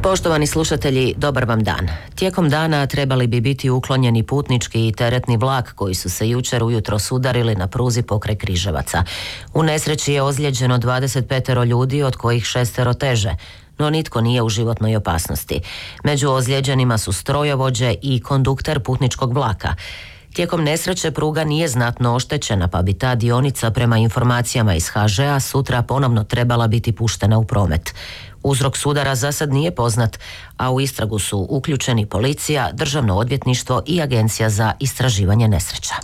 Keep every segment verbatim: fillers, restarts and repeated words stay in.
Poštovani slušatelji, dobar vam dan. Tijekom dana trebali bi biti uklonjeni putnički i teretni vlak koji su se jučer ujutro sudarili na pruzi pokraj Križevaca. U nesreći je ozlijeđeno dvadeset pet ljudi, od kojih šestero teže, no nitko nije u životnoj opasnosti. Među ozlijeđenima su strojovođe i kondukter putničkog vlaka. Tijekom nesreće pruga nije znatno oštećena, pa bi ta dionica prema informacijama iz ha žea sutra ponovno trebala biti puštena u promet. Uzrok sudara za sad nije poznat, a u istragu su uključeni policija, Državno odvjetništvo i Agencija za istraživanje nesreća.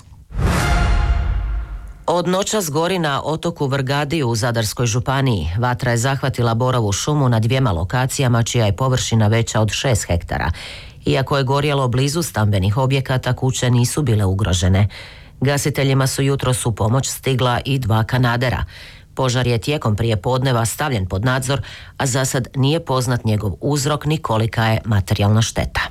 Od noćas gori na otoku Vrgadiju u Zadarskoj županiji. Vatra je zahvatila borovu šumu na dvijema lokacijama čija je površina veća od šest hektara. Iako je gorjelo blizu stambenih objekata, kuće nisu bile ugrožene. Gasiteljima su jutros u pomoć stigla i dva kanadera. Požar je tijekom prijepodneva stavljen pod nadzor, a za sad nije poznat njegov uzrok ni kolika je materijalna šteta.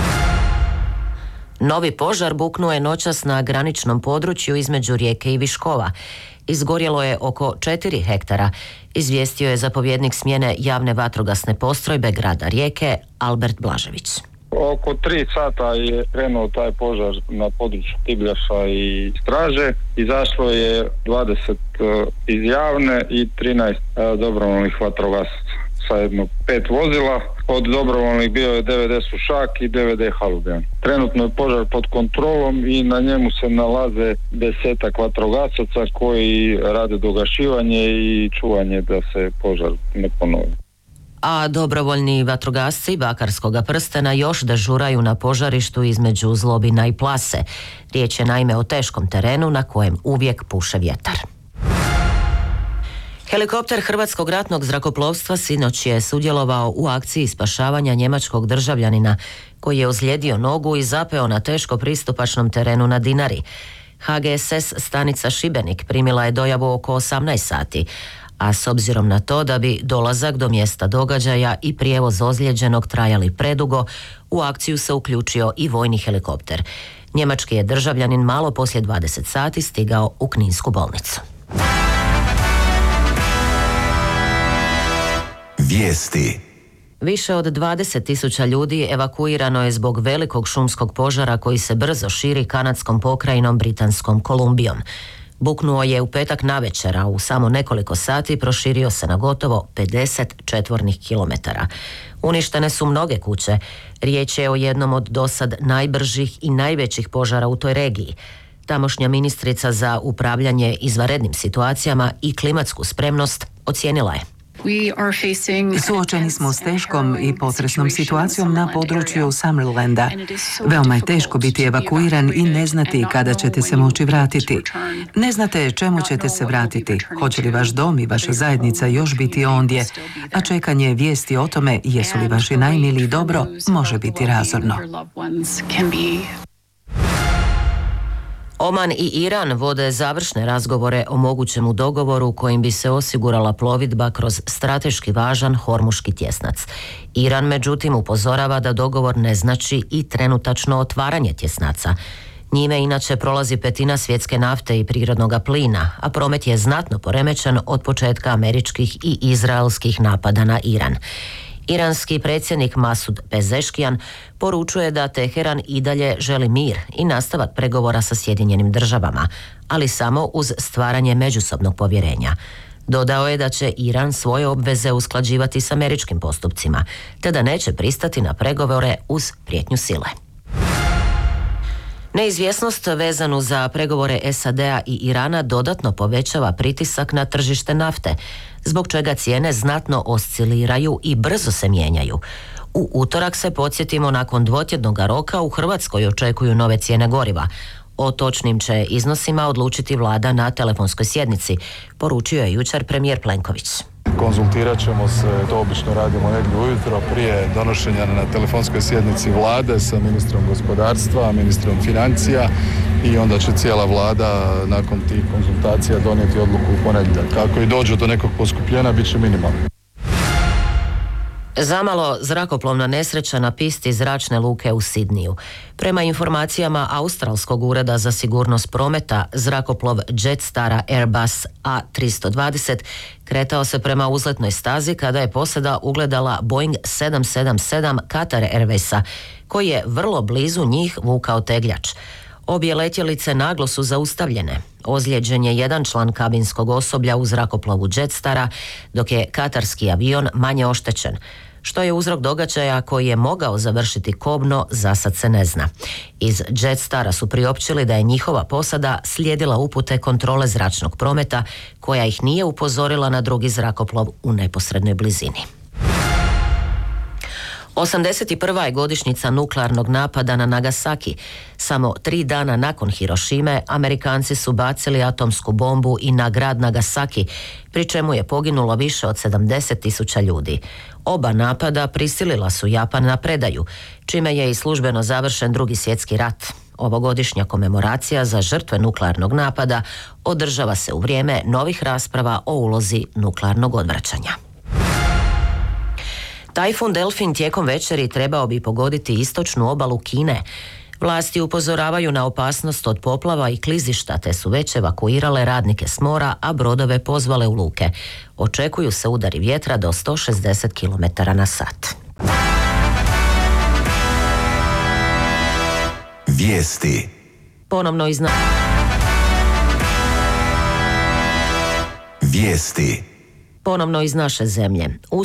Novi požar buknuo je noćas na graničnom području između Rijeke i Viškova. Izgorjelo je oko četiri hektara, izvijestio je zapovjednik smjene javne vatrogasne postrojbe grada Rijeke Albert Blažević. Oko tri sata je krenuo taj požar na području Tibljaša i Straže. Izašlo je dvadeset iz javne i trinaest dobrovoljnih vatrogasaca sa jedno pet vozila. Od dobrovoljnih bio je D V D Sušak i D V D Halubijan. Trenutno je požar pod kontrolom i na njemu se nalaze desetak vatrogasaca koji rade dogašivanje i čuvanje da se požar ne ponovi. A dobrovoljni vatrogasci Bakarskoga prstena još dežuraju na požarištu između Zlobina i Plase. Riječ je naime o teškom terenu na kojem uvijek puše vjetar. Helikopter Hrvatskog ratnog zrakoplovstva sinoć je sudjelovao u akciji spašavanja njemačkog državljanina koji je ozlijedio nogu i zapeo na teško pristupačnom terenu na Dinari. ha ge es es stanica Šibenik primila je dojavu oko osamnaest sati, a s obzirom na to da bi dolazak do mjesta događaja i prijevoz ozlijeđenog trajali predugo, u akciju se uključio i vojni helikopter. Njemački je državljanin malo poslije dvadeset sati stigao u Kninsku bolnicu. Vijesti. Više od dvadeset tisuća ljudi evakuirano je zbog velikog šumskog požara koji se brzo širi kanadskom pokrajinom Britanskom Kolumbijom. Buknuo je u petak navečer, a u samo nekoliko sati proširio se na gotovo pedeset četvornih kilometara. Uništene su mnoge kuće. Riječ je o jednom od dosad najbržih i najvećih požara u toj regiji. Tamošnja ministrica za upravljanje izvanrednim situacijama i klimatsku spremnost ocijenila je: Suočeni smo s teškom i potresnom situacijom na području Summerlanda. Veoma je teško biti evakuiran i ne znati kada ćete se moći vratiti. Ne znate čemu ćete se vratiti, hoće li vaš dom i vaša zajednica još biti ondje, a čekanje vijesti o tome jesu li vaši najmiliji dobro može biti razorno. Oman i Iran vode završne razgovore o mogućemu dogovoru kojim bi se osigurala plovidba kroz strateški važan Hormuški tjesnac. Iran međutim upozorava da dogovor ne znači i trenutačno otvaranje tjesnaca. Njime inače prolazi petina svjetske nafte i prirodnog plina, a promet je znatno poremećen od početka američkih i izraelskih napada na Iran. Iranski predsjednik Masud Pezeškijan poručuje da Teheran i dalje želi mir i nastavak pregovora sa Sjedinjenim državama, ali samo uz stvaranje međusobnog povjerenja. Dodao je da će Iran svoje obveze usklađivati s američkim postupcima, te da neće pristati na pregovore uz prijetnju sile. Neizvjesnost vezanu za pregovore es a de a i Irana dodatno povećava pritisak na tržište nafte, zbog čega cijene znatno osciliraju i brzo se mijenjaju. U utorak se, podsjetimo, nakon dvotjednog roka u Hrvatskoj očekuju nove cijene goriva. O točnim će iznosima odlučiti vlada na telefonskoj sjednici, poručio je jučer premijer Plenković. Konzultirat ćemo se, to obično radimo negdje ujutro prije donošenja na telefonskoj sjednici vlade sa ministrom gospodarstva, ministrom financija i onda će cijela vlada nakon tih konzultacija donijeti odluku u ponedjeljak. Ako i dođe do nekog poskupljenja, bit će minimalno. Zamalo zrakoplovna nesreća na pisti zračne luke u Sidniju. Prema informacijama Australskog ureda za sigurnost prometa, zrakoplov Jetstara Airbus A tristo dvadeset kretao se prema uzletnoj stazi kada je posada ugledala Boeing sedam sedam sedam Qatar Airwaysa, koji je vrlo blizu njih vukao tegljač. Obje letjelice naglo su zaustavljene. Ozlijeđen je jedan član kabinskog osoblja u zrakoplovu Jetstara, dok je katarski avion manje oštećen. Što je uzrok događaja koji je mogao završiti kobno, zasad se ne zna. Iz Jetstara su priopćili da je njihova posada slijedila upute kontrole zračnog prometa, koja ih nije upozorila na drugi zrakoplov u neposrednoj blizini. osamdeset prva je godišnjica nuklearnog napada na Nagasaki. Samo tri dana nakon Hirošime, Amerikanci su bacili atomsku bombu i na grad Nagasaki, pri čemu je poginulo više od sedamdeset tisuća ljudi. Oba napada prisilila su Japan na predaju, čime je i službeno završen Drugi svjetski rat. Ovogodišnja komemoracija za žrtve nuklearnog napada održava se u vrijeme novih rasprava o ulozi nuklearnog odvraćanja. Tajfun Delfin tijekom večeri trebao bi pogoditi istočnu obalu Kine. Vlasti upozoravaju na opasnost od poplava i klizišta, te su već evakuirale radnike s mora, a brodove pozvale u luke. Očekuju se udari vjetra do sto šezdeset kilometara na sat. Vijesti. Ponovno izna... Vijesti. Ponovno iz naše zemlje. U